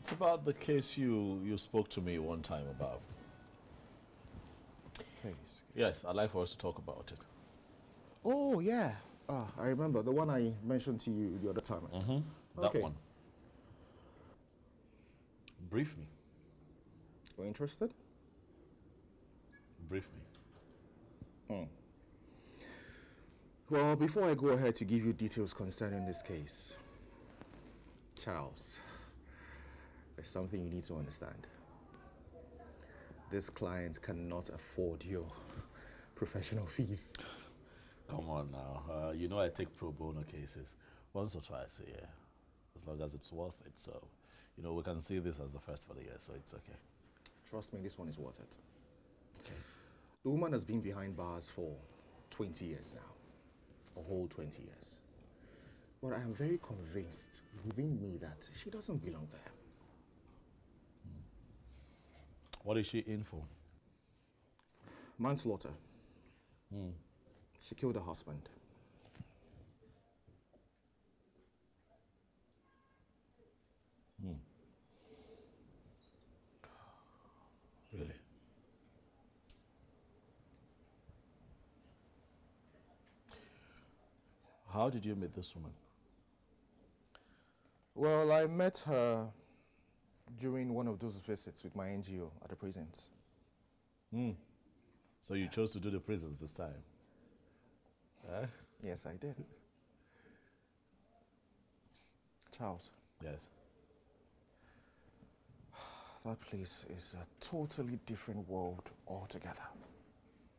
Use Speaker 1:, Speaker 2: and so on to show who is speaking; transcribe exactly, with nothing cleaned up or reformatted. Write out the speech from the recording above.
Speaker 1: It's about the case you, you spoke to me one time about.
Speaker 2: Case.
Speaker 1: Yes, I'd like for us to talk about it.
Speaker 2: Oh, yeah. Ah, I remember. The one I mentioned to you the other time.
Speaker 1: Mm-hmm. That
Speaker 2: Okay.
Speaker 1: one. Brief me.
Speaker 2: You're interested?
Speaker 1: Brief me.
Speaker 2: Hmm. Well, before I go ahead to give you details concerning this case, Charles, there's something you need to understand. This client cannot afford your professional fees.
Speaker 1: Come on now. Uh, you know I take pro bono cases once or twice a year, as long as it's worth it. So, you know, we can see this as the first for the year, so it's okay.
Speaker 2: Trust me, this one is worth it.
Speaker 1: Okay.
Speaker 2: The woman has been behind bars for twenty years now. A whole twenty years. But I am very convinced within me that she doesn't belong there.
Speaker 1: Hmm. What is she in for?
Speaker 2: Manslaughter.
Speaker 1: Hmm.
Speaker 2: She killed her husband.
Speaker 1: Hmm. Really? How did you meet this woman?
Speaker 2: Well, I met her during one of those visits with my N G O at the prisons.
Speaker 1: Hmm. So you chose to do the prisons this time? Eh?
Speaker 2: Yes, I did. Charles.
Speaker 1: Yes.
Speaker 2: That place is a totally different world altogether.